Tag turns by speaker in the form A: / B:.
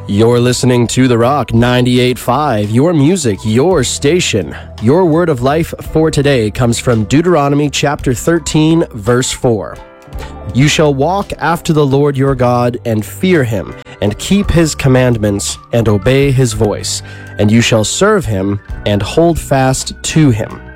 A: You're listening to The Rock 98.5, your music, your station. Your word of life for today comes from Deuteronomy chapter 13, verse 4. You shall walk after the Lord your God and fear him, and keep his commandments and obey his voice, and you shall serve him and hold fast to him.